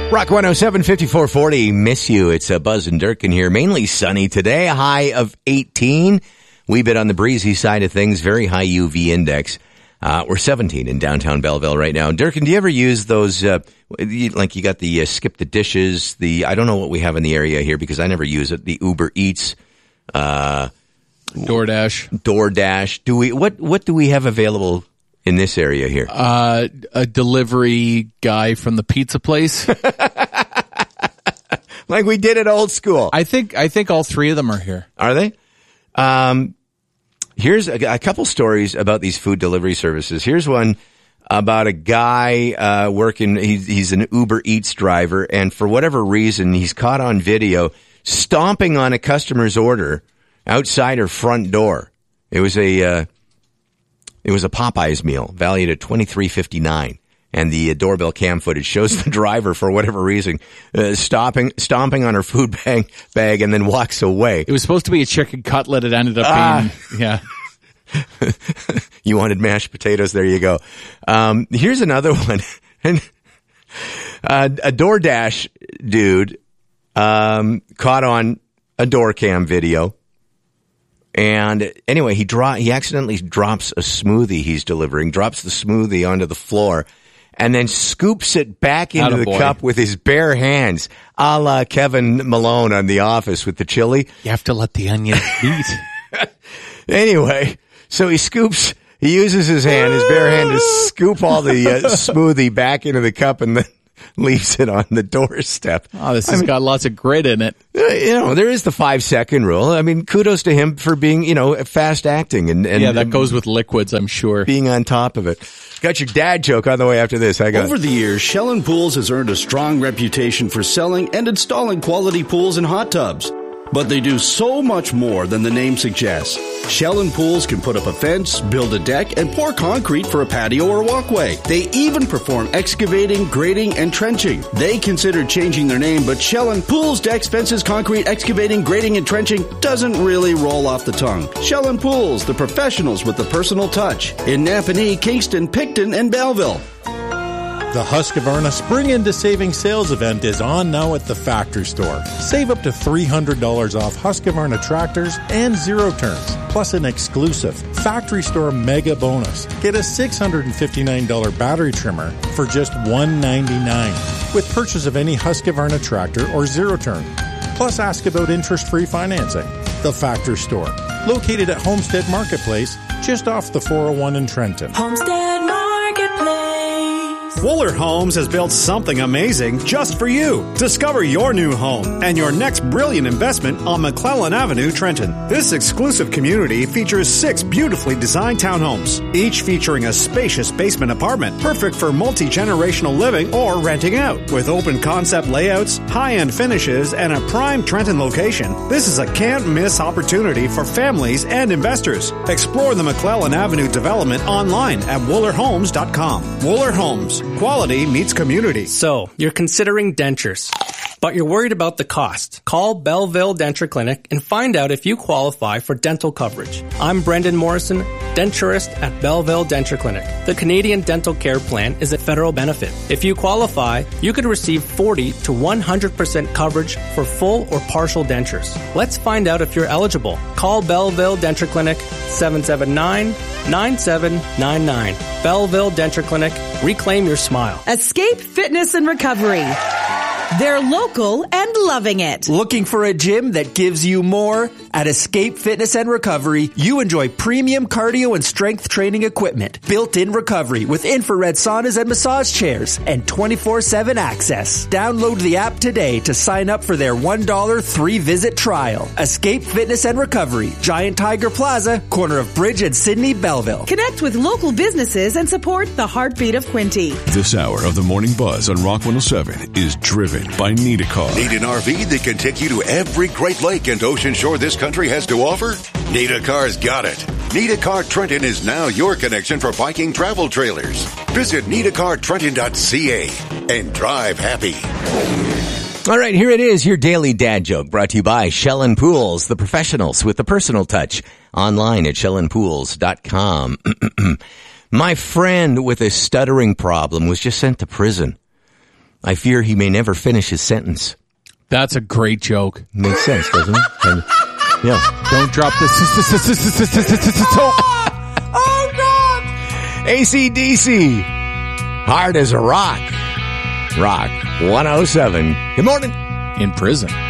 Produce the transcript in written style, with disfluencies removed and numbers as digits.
Rock 107, 5440, miss you. It's Buzz and Durkin here. Mainly sunny today, a high of 18. We've been on the breezy side of things, very high UV index. We're 17 in downtown Belleville right now. Durkin, do you ever use those, you got the skip the dishes, I don't know what we have in the area here because I never use it, the Uber Eats, DoorDash. What do we have available in this area here? A delivery guy from the pizza place. Like we did it old school. I think all three of them are here. Are they? Here's a couple stories about these food delivery services. Here's one about a guy working. He's an Uber Eats driver, and for whatever reason, he's caught on video stomping on a customer's order outside her front door. It was a Popeyes meal valued at $23.59, and the doorbell cam footage shows the driver, for whatever reason, stomping on her food bag and then walks away. It was supposed to be a chicken cutlet. It ended up being, yeah. You wanted mashed potatoes. There you go. Here's another one. A DoorDash dude caught on a door cam video. And anyway, he accidentally drops a smoothie he's delivering, drops the smoothie onto the floor, and then scoops it back into the cup with his bare hands, a la Kevin Malone on The Office with the chili. You have to let the onion beat. Anyway, so he uses his bare hand to scoop all the smoothie back into the cup and then leaves it on the doorstep. Oh, this has got lots of grit in it. There is the 5-second rule. I mean, kudos to him for being, fast acting and yeah, that goes with liquids, I'm sure. Being on top of it. Got your dad joke on the way after this. Over the years, Shell & Pools has earned a strong reputation for selling and installing quality pools and hot tubs. But they do so much more than the name suggests. Shell & Pools can put up a fence, build a deck, and pour concrete for a patio or walkway. They even perform excavating, grading, and trenching. They considered changing their name, but Shell & Pools decks, fences, concrete, excavating, grading, and trenching doesn't really roll off the tongue. Shell & Pools, the professionals with the personal touch. In Napanee, Kingston, Picton, and Belleville. The Husqvarna Spring Into Savings sales event is on now at the Factory Store. Save up to $300 off Husqvarna tractors and zero turns, plus an exclusive Factory Store mega bonus. Get a $659 battery trimmer for just $199 with purchase of any Husqvarna tractor or zero turn. Plus ask about interest-free financing. The Factory Store, located at Homestead Marketplace, just off the 401 in Trenton. Homestead Marketplace. Wooler Homes has built something amazing just for you. Discover your new home and your next brilliant investment on McClellan Avenue, Trenton. This exclusive community features 6 beautifully designed townhomes, each featuring a spacious basement apartment, perfect for multi-generational living or renting out. With open concept layouts, high-end finishes, and a prime Trenton location, this is a can't-miss opportunity for families and investors. Explore the McClellan Avenue development online at woolerhomes.com. Wooler Homes. Quality meets community. So, you're considering dentures, but you're worried about the cost. Call Belleville Denture Clinic and find out if you qualify for dental coverage. I'm Brendan Morrison, denturist at Belleville Denture Clinic. The Canadian Dental Care Plan is a federal benefit. If you qualify, you could receive 40 to 100% coverage for full or partial dentures. Let's find out if you're eligible. Call Belleville Denture Clinic 779-9799. Belleville Denture Clinic. Reclaim your smile. Escape Fitness and Recovery. They're local and loving it. Looking for a gym that gives you more? At Escape Fitness and Recovery, you enjoy premium cardio and strength training equipment, built-in recovery with infrared saunas and massage chairs, and 24/7 access. Download the app today to sign up for their $1 3-visit trial. Escape Fitness and Recovery, Giant Tiger Plaza, corner of Bridge and Sydney, Belleville. Connect with local businesses and support the heartbeat of Quinte. This hour of the Morning Buzz on Rock 107 is driven by Need a Car. Need an RV that can take you to every Great Lake and ocean shore this country has to offer? Need a Car's got it. Need a Car Trenton is now your connection for biking travel trailers. Visit needacartrenton.ca and drive happy. All right, here it is, your daily dad joke, brought to you by Shell & Pools, the professionals with the personal touch, online at shellandpools.com. My friend with a stuttering problem was just sent to prison. I fear he may never finish his sentence. That's a great joke. Makes sense, doesn't it? And, yeah. Don't drop this. Oh, God! AC/DC. Hard as a rock. Rock 107. Good morning. In prison.